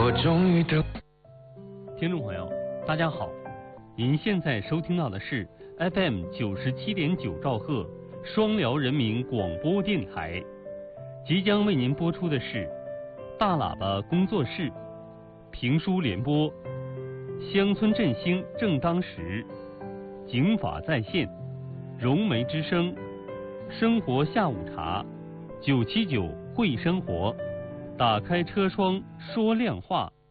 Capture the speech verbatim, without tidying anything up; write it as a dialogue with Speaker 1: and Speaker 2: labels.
Speaker 1: 我终于等。
Speaker 2: 听众朋友，大家好，您现在收听到的是 F M 九十七点九兆赫双辽人民广播电台，即将为您播出的是大喇叭工作室评书联播，乡村振兴正当时，警法在线，融媒之声，生活下午茶，九七九会生活，打开车窗说亮话。